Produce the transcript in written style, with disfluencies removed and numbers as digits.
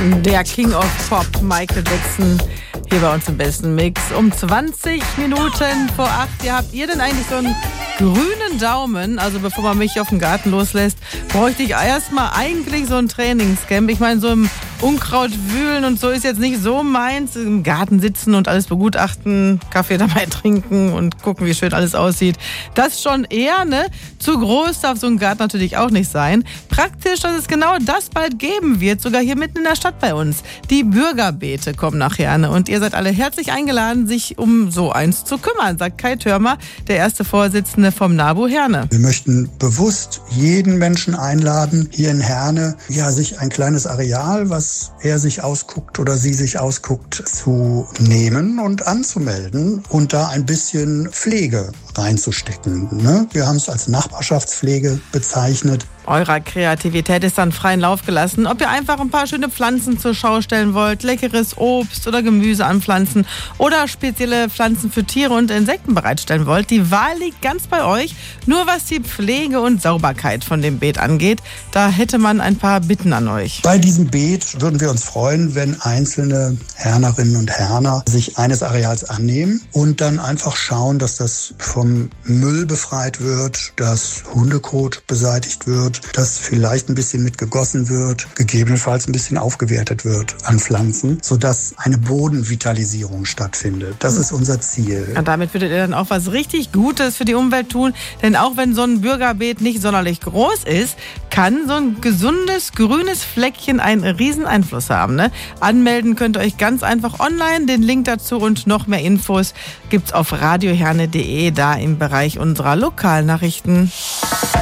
Der King of Pop, Michael Jackson, hier bei uns im besten Mix. Um 20 Minuten vor 8. Ja, habt ihr denn eigentlich so einen grünen Daumen? Also bevor man mich auf den Garten loslässt, bräuchte ich erstmal eigentlich so ein Trainingscamp. Ich meine, so im Unkraut wühlen und so ist jetzt nicht so meins. Im Garten sitzen und alles begutachten, Kaffee dabei trinken und gucken, wie schön alles aussieht. Das schon eher, ne? Zu groß darf so ein Garten natürlich auch nicht sein. Praktisch, dass es genau das bald geben wird, sogar hier mitten in der Stadt bei uns. Die Bürgerbeete kommen nach Herne und ihr seid alle herzlich eingeladen, sich um so eins zu kümmern, sagt Kai Thörmer, der erste Vorsitzende vom NABU Herne. Wir möchten bewusst jeden Menschen einladen, hier in Herne, sich ein kleines Areal, was er sich ausguckt oder sie sich ausguckt, zu nehmen und anzumelden und da ein bisschen Pflege reinzustecken. Ne? Wir haben es als Nachbarschaftspflege bezeichnet. Eurer Kreativität ist dann freien Lauf gelassen. Ob ihr einfach ein paar schöne Pflanzen zur Schau stellen wollt, leckeres Obst oder Gemüse anpflanzen oder spezielle Pflanzen für Tiere und Insekten bereitstellen wollt, die Wahl liegt ganz bei euch. Nur was die Pflege und Sauberkeit von dem Beet angeht, da hätte man ein paar Bitten an euch. Bei diesem Beet würden wir uns freuen, wenn einzelne Hernerinnen und Herner sich eines Areals annehmen und dann einfach schauen, dass das vom Müll befreit wird, dass Hundekot beseitigt wird, dass vielleicht ein bisschen mit gegossen wird, gegebenenfalls ein bisschen aufgewertet wird an Pflanzen, sodass eine Bodenvitalisierung stattfindet. Das ist unser Ziel. Und damit würdet ihr dann auch was richtig Gutes für die Umwelt tun, denn auch wenn so ein Bürgerbeet nicht sonderlich groß ist, kann so ein gesundes, grünes Fleckchen einen riesen Einfluss haben. Ne? Anmelden könnt ihr euch ganz einfach online. Den Link dazu und noch mehr Infos gibt's auf radioherne.de, da im Bereich unserer Lokalnachrichten.